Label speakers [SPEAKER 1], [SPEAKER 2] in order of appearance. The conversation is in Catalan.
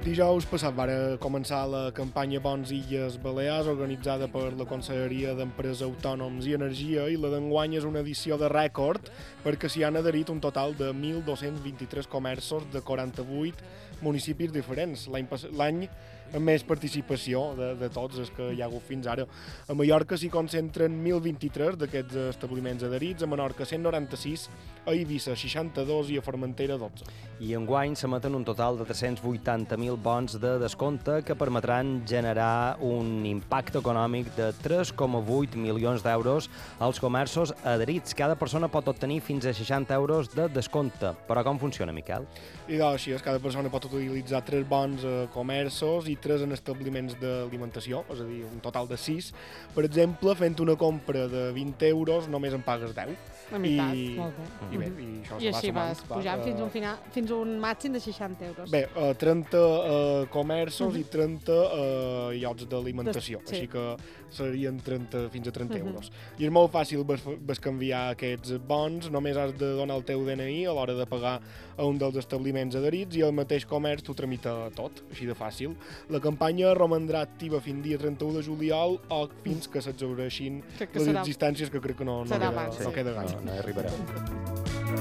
[SPEAKER 1] Dijous passat va començar la campanya Bons Illes Balears, organitzada per la Conselleria d'Empresa, Autònoms i Energia, i la d'enguany és una edició de rècord perquè s'hi han adherit un total de 1.223 comerços de 48 municipis diferents. L'any amb més participació de tots els que hi ha hagut fins ara. A Mallorca s'hi concentren 1.023 d'aquests establiments adherits, a Menorca 196, a Eivissa 62 i a Formentera 12.
[SPEAKER 2] I enguany s'emeten un total de 380.000 bons de descompte que permetran generar un impacte econòmic de 3,8 milions d'euros als comerços adherits. Cada persona pot obtenir fins a 60 euros de descompte. Però com funciona, Miquel?
[SPEAKER 1] I doncs així és, cada persona pot utilitzar 3 bons a comerços i 3 en establiments d'alimentació, és a dir, un total de 6. Per exemple, fent una compra de 20 euros només en pagues 10.
[SPEAKER 3] La meitat, molt bé.
[SPEAKER 1] I bé, i això
[SPEAKER 3] I així vas pujant fins a un màxim de 60 euros.
[SPEAKER 1] Bé, 30 comerços i 30 llocs d'alimentació, així que serien 30, fins a 30 euros. I és molt fàcil bescanviar aquests bons, només has de donar el teu DNI a l'hora de pagar a un dels establiments adherits i el mateix comerç t'ho tramita tot, així de fàcil. La campanya romandrà activa fins dia 31 de juliol o fins que s'exhaureixin les existències, que crec que no queda gaire.
[SPEAKER 2] No hi arribareu.